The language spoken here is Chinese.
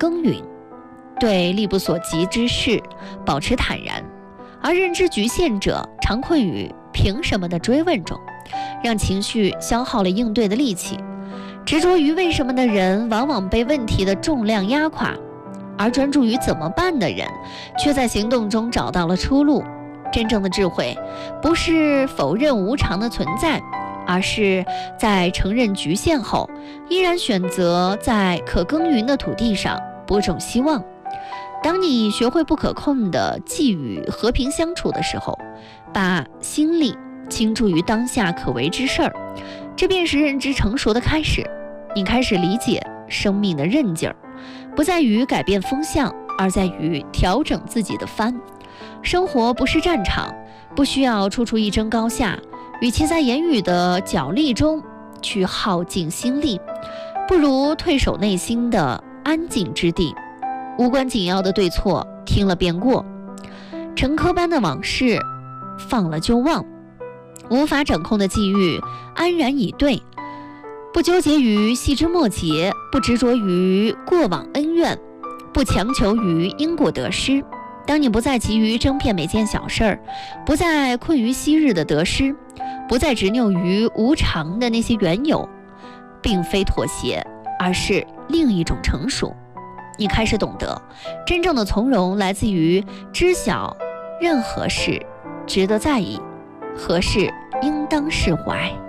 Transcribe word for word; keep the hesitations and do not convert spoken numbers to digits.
耕耘，对力不所及之事保持坦然，而认知局限者常困于凭什么的追问中，让情绪消耗了应对的力气。执着于为什么的人往往被问题的重量压垮，而专注于怎么办的人却在行动中找到了出路。真正的智慧不是否认无常的存在，而是在承认局限后，依然选择在可耕耘的土地上播种希望。当你学会不可控的寄予和平相处的时候，把心力倾注于当下可为之事儿，这便是认知成熟的开始。你开始理解生命的韧劲儿，不在于改变风向，而在于调整自己的帆。生活不是战场，不需要处处一争高下，与其在言语的角力中去耗尽心力，不如退守内心的安静之地，无关紧要的对错听了便过，沉疴般的往事放了就忘，无法掌控的际遇安然以对，不纠结于细枝末节，不执着于过往恩怨，不强求于因果得失。当你不再急于争辩每件小事儿，不再困于昔日的得失，不再执拗于无常的那些缘由，并非妥协，而是另一种成熟。你开始懂得，真正的从容来自于知晓任何事值得在意，何事应当释怀。